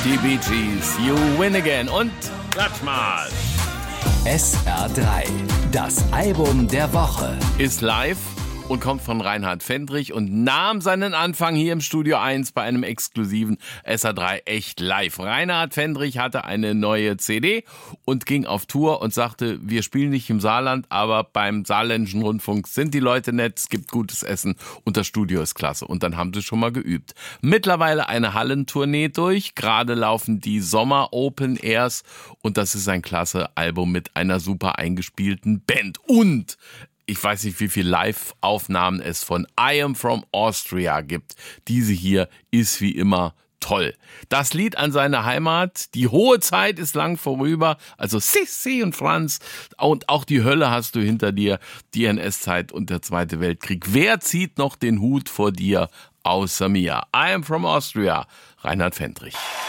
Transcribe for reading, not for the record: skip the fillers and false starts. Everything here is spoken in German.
Die Bee Gees, You Win Again und klatsch mal. SR3, das Album der Woche. Ist live und kommt von Reinhard Fendrich und nahm seinen Anfang hier im Studio 1 bei einem exklusiven SR3 echt live. Reinhard Fendrich hatte eine neue CD und ging auf Tour und sagte, wir spielen nicht im Saarland, aber beim Saarländischen Rundfunk sind die Leute nett, es gibt gutes Essen und das Studio ist klasse. Und dann haben sie schon mal geübt. Mittlerweile eine Hallentournee durch, gerade laufen die Sommer Open Airs und das ist ein klasse Album mit einer super eingespielten Band. Und ich weiß nicht, wie viele Live-Aufnahmen es von I Am From Austria gibt. Diese hier ist wie immer toll. Das Lied an seine Heimat, die hohe Zeit ist lang vorüber, also Sissi und Franz und auch die Hölle hast du hinter dir, die NS-Zeit und der Zweite Weltkrieg. Wer zieht noch den Hut vor dir außer mir? I Am From Austria, Reinhard Fendrich.